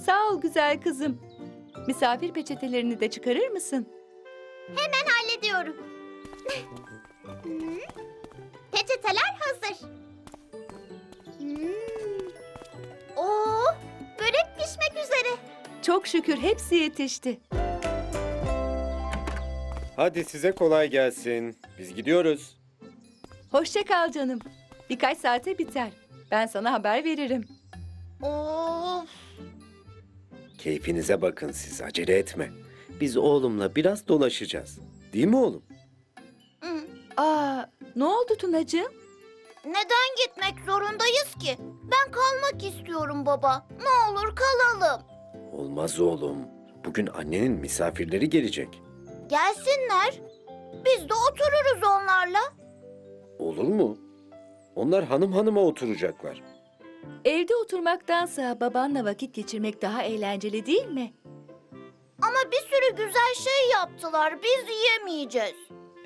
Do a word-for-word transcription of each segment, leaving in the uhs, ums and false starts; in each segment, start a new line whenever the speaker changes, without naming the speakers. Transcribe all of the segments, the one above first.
Sağ ol güzel kızım. Misafir peçetelerini de çıkarır mısın?
Hemen hallediyorum. Hmm. Peçeteler hazır. Hmm. Oo, börek pişmek üzere.
Çok şükür hepsi yetişti.
Hadi size kolay gelsin. Biz gidiyoruz.
Hoşça kal canım. Birkaç saate biter. Ben sana haber veririm.
Of.
Keyfinize bakın siz, acele etme. Biz oğlumla biraz dolaşacağız. Değil mi oğlum?
Hmm.
Aa, ne oldu Tunacığım?
Neden gitmek zorundayız ki? Ben kalmak istiyorum baba. Ne olur kalalım.
Olmaz oğlum. Bugün annenin misafirleri gelecek.
Gelsinler. Biz de otururuz onlarla.
Olur mu? Onlar hanım hanıma oturacaklar.
Evde oturmaktansa babanla vakit geçirmek daha eğlenceli değil mi?
Ama bir sürü güzel şey yaptılar. Biz yiyemeyeceğiz.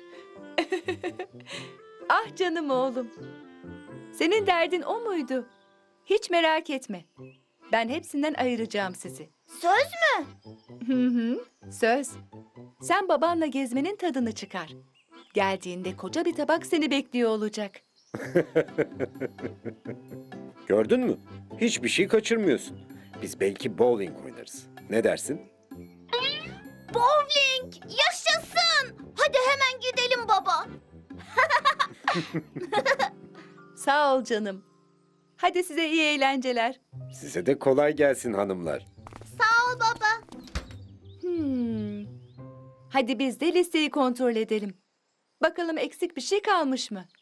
Ah canım oğlum. Senin derdin o muydu? Hiç merak etme. Ben hepsinden ayıracağım sizi.
Söz mü?
Hı hı, söz. Sen babanla gezmenin tadını çıkar. Geldiğinde koca bir tabak seni bekliyor olacak.
Gördün mü? Hiçbir şey kaçırmıyorsun. Biz belki bowling oynarız. Ne dersin?
Bowling! Yaşasın! Hadi hemen gidelim baba.
Sağ ol canım. Hadi size iyi eğlenceler.
Size de kolay gelsin hanımlar.
Sağ ol baba.
Hmm. Hadi biz de listeyi kontrol edelim. Bakalım eksik bir şey kalmış mı?